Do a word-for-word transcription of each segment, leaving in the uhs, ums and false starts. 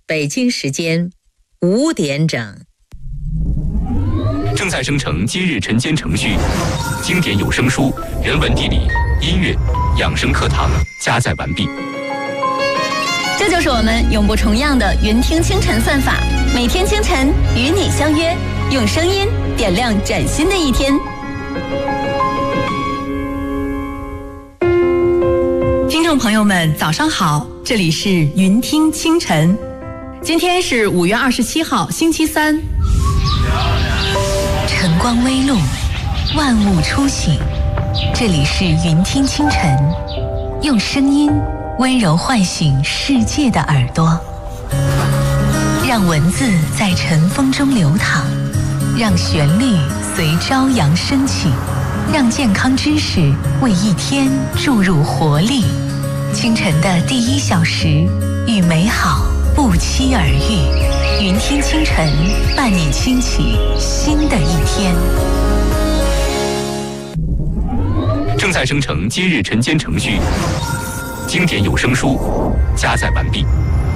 北京时间五点整。 正在生成今日晨间程序，经典有声书、人文地理、音乐、养生课堂加载完毕。 这就是我们永不重样的云听清晨算法，每天清晨与你相约，用声音点亮崭新的一天。 听众朋友们，早上好，这里是云听清晨。今天是五月二十七号，星期三。 晨光微露，万物初醒，这里是云听清晨，用声音温柔唤醒世界的耳朵，让文字在晨风中流淌，让旋律随朝阳升起，让健康知识为一天注入活力。清晨的第一小时，与美好不期而遇，云听清晨，伴你轻启新的一天。 正在生成今日晨间程序，经典有声书加载完毕。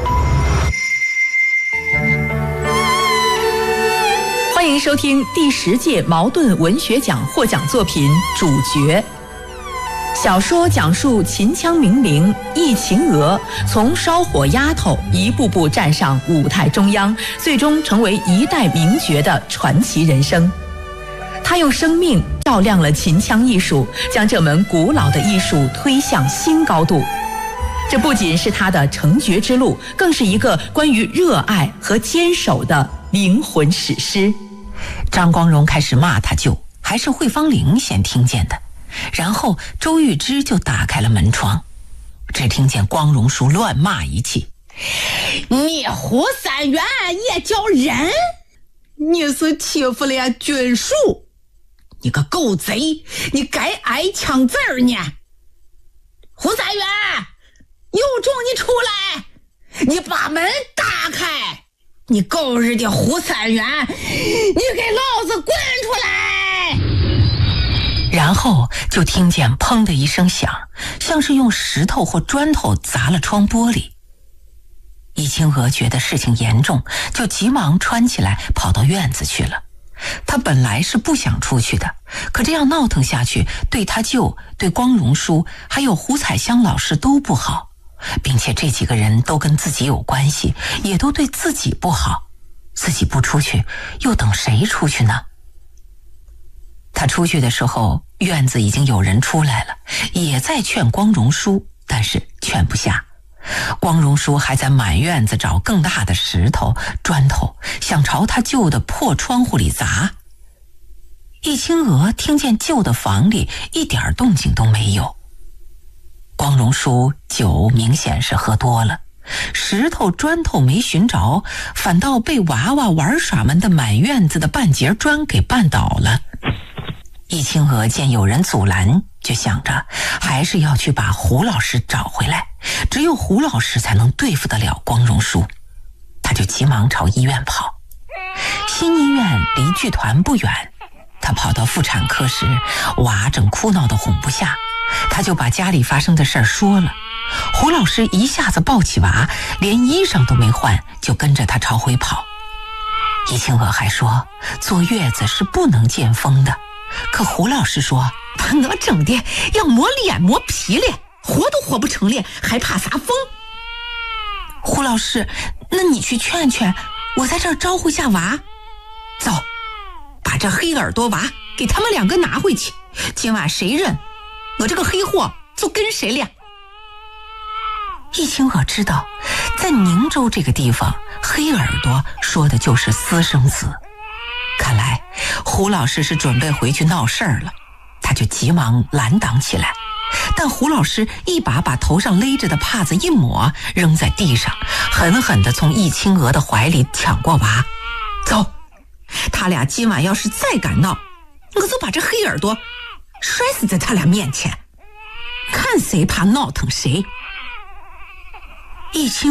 欢迎收听第十届茅盾文学奖获奖作品《主角》。小说讲述秦腔名伶易秦娥从烧火丫头一步步站上舞台中央，最终成为一代名角的传奇人生。她用生命照亮了秦腔艺术，将这门古老的艺术推向新高度。这不仅是她的成角之路，更是一个关于热爱和坚守的灵魂史诗。 张光荣开始骂他舅，还是惠芳玲先听见的。然后周玉芝就打开了门窗，只听见光荣叔乱骂一气：“ 你胡三元也叫人？你是欺负了军属！你个狗贼，你该挨枪子儿呢！胡三元，有种你出来，你把门打开！你狗日的胡三元，你给老子滚出来！” 然后就听见砰的一声响，像是用石头或砖头砸了窗玻璃。易清娥觉得事情严重，就急忙穿起来跑到院子去了。他本来是不想出去的，可这样闹腾下去，对他舅、对光荣叔还有胡彩香老师都不好，并且这几个人都跟自己有关系，也都对自己不好。自己不出去，又等谁出去呢？他出去的时候，院子已经有人出来了，也在劝光荣叔，但是劝不下。光荣叔还在满院子找更大的石头、砖头，想朝他舅的破窗户里砸。易清娥听见舅的房里一点动静都没有。光荣叔酒明显是喝多了，石头、砖头没寻着，反倒被娃娃玩耍们的满院子的半截砖给绊倒了。易清娥见有人阻拦，就想着还是要去把胡老师找回来，只有胡老师才能对付得了光荣叔。他就急忙朝医院跑。新医院离剧团不远，他跑到妇产科时，娃正哭闹得哄不下，他就把家里发生的事儿说了。胡老师一下子抱起娃，连衣裳都没换，就跟着他朝回跑。易清娥还说坐月子是不能见风的，可胡老师说把我整的要磨脸磨皮了，活都活不成了，还怕啥风？胡老师，那你去劝劝，我在这儿招呼下娃。走，把这黑耳朵娃给他们两个拿回去，今晚谁认我这个黑货就跟谁俩。易清娥知道在宁州这个地方，黑耳朵说的就是私生子。看来胡老师是准备回去闹事儿了，他就急忙拦挡起来。但胡老师一把把头上勒着的帕子一抹，扔在地上，狠狠地从易清娥的怀里抢过娃。走，他俩今晚要是再敢闹，我就把这黑耳朵摔死在他俩面前，看谁怕闹腾谁。易清